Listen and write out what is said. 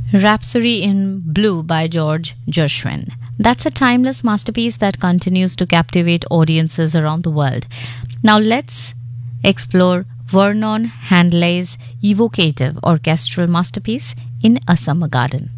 Rhapsody in Blue by George Gershwin. That's a timeless masterpiece that continues to captivate audiences around the world. Now let's explore Vernon Handley's evocative orchestral masterpiece, In a Summer Garden.